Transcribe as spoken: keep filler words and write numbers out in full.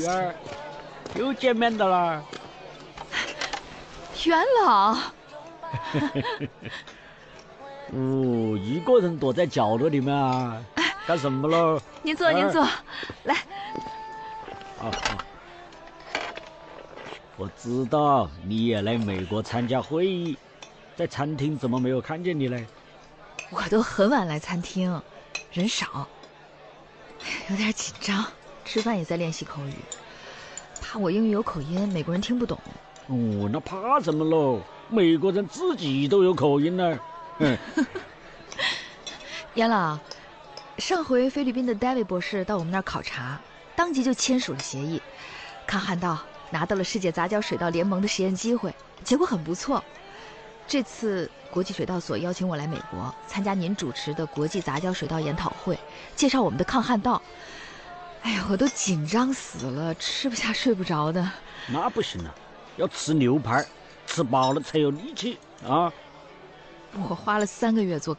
燕儿，又见面的啦。 元老。 哦，一个人躲在角落里面啊，干什么喽？ 您坐，您坐，来。 啊啊！我知道你也来美国参加会议，在餐厅怎么没有看见你呢？ 我都很晚来餐厅，人少，有点紧张。吃饭也在练习口语，怕我英语有口音，美国人听不懂。 哦，那怕什么喽？美国人自己都有口音呢。嗯。 严老，上回菲律宾的 David 博士到我们那儿考察，当即就签署了协议，抗旱道拿到了世界杂交水稻联盟的实验机会，结果很不错。这次国际水稻所邀请我来美国参加您主持的国际杂交水稻研讨会，介绍我们的抗旱稻。哎呀，我都紧张死了，吃不下睡不着的。 那不行啊，要吃牛排，吃饱了才有力气啊。 我花了三个月做